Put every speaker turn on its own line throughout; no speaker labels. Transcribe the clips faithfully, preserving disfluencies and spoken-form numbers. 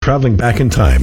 traveling back in time.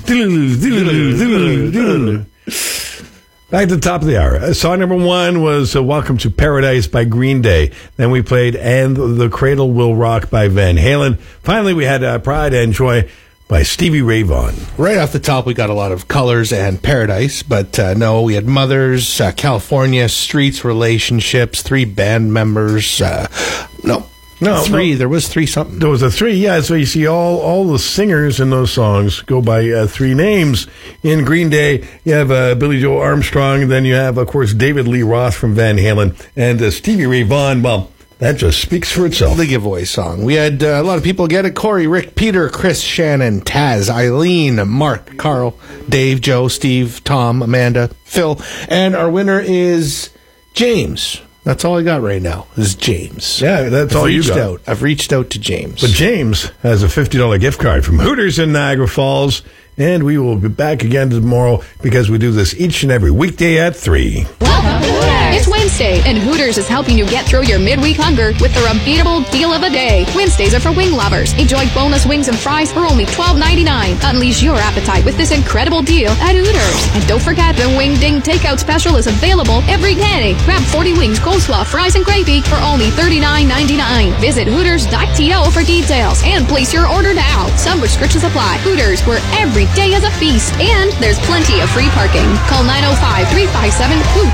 Back to the top of the hour. Uh, song number one was uh, Welcome to Paradise by Green Day. Then we played And the Cradle Will Rock by Van Halen. Finally, we had uh, Pride and Joy by Stevie Ray Vaughan.
Right off the top, we got a lot of Colors and Paradise, but uh, no, we had Mothers, uh, California, Streets, Relationships, three band members. Uh, no.
No,
three.
no.
There was three something.
There was a three, yeah. So you see all, all the singers in those songs go by uh, three names. In Green Day, you have uh, Billy Joe Armstrong. Then you have, of course, David Lee Roth from Van Halen. And uh, Stevie Ray Vaughan, well, that just speaks for itself.
The giveaway song. We had uh, a lot of people get it. Corey, Rick, Peter, Chris, Shannon, Taz, Eileen, Mark, Carl, Dave, Joe, Steve, Tom, Amanda, Phil. And our winner is James. That's all I got right now is James.
Yeah, that's
I've
all you
reached
got.
Out. I've reached out to James.
But James has a fifty dollars gift card from Hooters in Niagara Falls. And we will be back again tomorrow because we do this each and every weekday at three.
Welcome to Hooters. It's Wednesday, and Hooters is helping you get through your midweek hunger with their unbeatable deal of the day. Wednesdays are for wing lovers. Enjoy bonus wings and fries for only twelve ninety-nine. Unleash your appetite with this incredible deal at Hooters. And don't forget, the Wing Ding Takeout Special is available every day. Grab forty wings, coleslaw, fries, and gravy for only thirty-nine ninety-nine. Visit Hooters dot T O for details and place your order now. Some restrictions apply. Hooters, where every day is a feast, and there's plenty of free parking. Call nine oh five, three five seven, HOOT.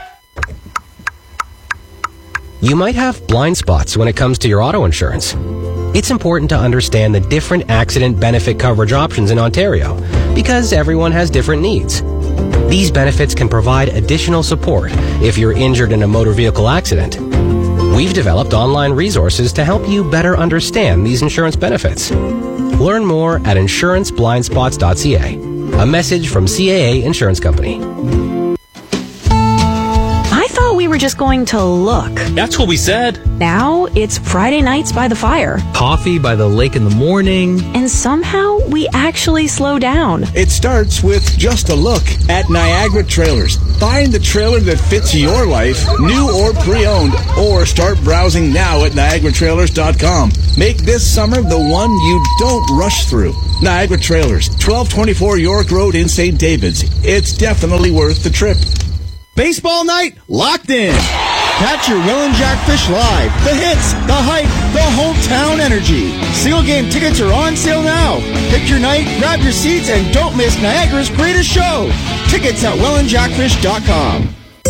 You might have blind spots when it comes to your auto insurance. It's important to understand the different accident benefit coverage options in Ontario because everyone has different needs. These benefits can provide additional support if you're injured in a motor vehicle accident. We've developed online resources to help you better understand these insurance benefits. Learn more at insurance blind spots dot c a. A message from C A A Insurance Company.
I thought we were just going to look.
That's what we said.
Now it's Friday nights by the fire.
Coffee by the lake in the morning.
And somehow we actually slow down.
It starts with just a look at Niagara Trailers. Find the trailer that fits your life, new or pre-owned, or start browsing now at niagara trailers dot com. Make this summer the one you don't rush through. Niagara Trailers, twelve twenty-four York Road in Saint David's. It's definitely worth the trip.
Baseball night locked in. Catch your Will and Jack Fish live. The hits, the hype, the hometown energy. Single game tickets are on sale now. Pick your night, grab your seats, and don't miss Niagara's greatest show. Tickets at will and jack fish dot com.